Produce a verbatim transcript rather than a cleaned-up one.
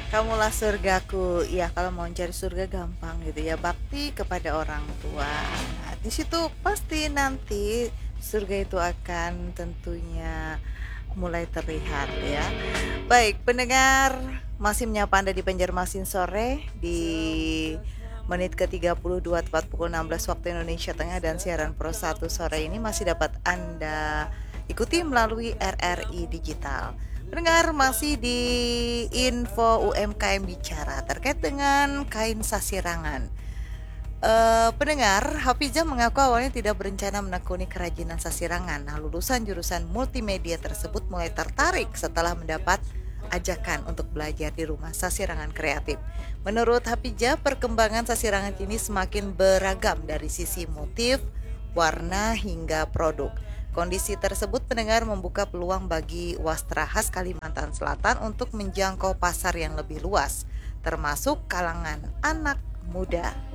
Kamulah surgaku. Ya, kalau mau cari surga gampang gitu ya, bakti kepada orang tua. Nah, di situ pasti nanti surga itu akan tentunya mulai terlihat ya. Baik, pendengar, masih menyapa Anda di Banjarmasin sore di menit ke tiga puluh dua tepat pukul enam belas waktu Indonesia Tengah, dan siaran Pro satu sore ini masih dapat Anda ikuti melalui R R I Digital. Pendengar, masih di info U M K M bicara terkait dengan kain sasirangan. Eh, pendengar, Hafizah mengaku awalnya tidak berencana menekuni kerajinan sasirangan. Nah, lulusan jurusan multimedia tersebut mulai tertarik setelah mendapat ajakan untuk belajar di rumah sasirangan kreatif. Menurut Hafizah, perkembangan sasirangan kini semakin beragam dari sisi motif, warna, hingga produk. Kondisi tersebut, pendengar, membuka peluang bagi wastra khas Kalimantan Selatan untuk menjangkau pasar yang lebih luas, termasuk kalangan anak muda.